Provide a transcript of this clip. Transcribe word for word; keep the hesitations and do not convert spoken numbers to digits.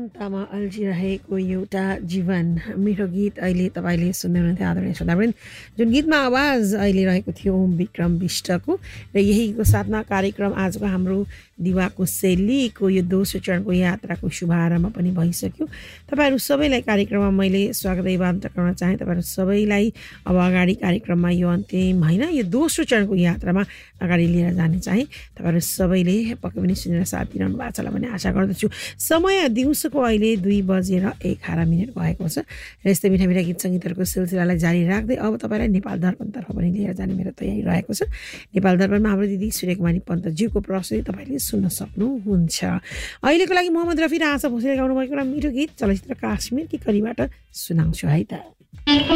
ममतामा अल्झिरहेको एउटा जीवन मिठो गीत अहिले तपाईँले सुन्दै हुनुहुन्थ्यो आदरणीय श्रोतावृन्द। जुन गीतमा आवाज अहिले रहेको थियो ओम विक्रम विष्टको र यहीको साथमा कार्यक्रम आजको हाम्रो दिवाको शैलीको यो दोस्रो चरणको यात्राको शुभारम्भ पनि भइसक्यो। तपाईँहरू सबैलाई कार्यक्रममा मैले स्वागत अभिवादन गर्न चाहेँ। तपाईँहरू सबैलाई अब अगाडि कार्यक्रममा यो अन्तिम होइन यो दोस्रो चरणको यात्रामा अगाडि लिएर जाने चाहेँ। तपाईँहरू सबैले पक्कै पनि सुनेर साथ दिइरहनु भएको छ होला भन्ने आशा गर्दछु। समय दिउँसोको अहिले दुई बजेर एघार मिनट भएको छ र यस्तै मिठा मिठा गीत सङ्गीतहरूको सिलसिलालाई जारी राख्दै अब तपाईँलाई नेपाल दर्पणतर्फ पनि लिएर जाने मेरो तयारी रहेको छ। नेपाल दर्पणमा हाम्रो दिदी सूर्यकुमारी पन्तज्यूको प्रस्तुति तपाईँले सुन्न सक्नुहुन्छ। अहिलेको लागि मोहम्मद रफी र आशा भोसले गाउनु भएको एउटा मिठो गीत चलचित्र काश्मीर कि करीबाट सुनाउँछु है त।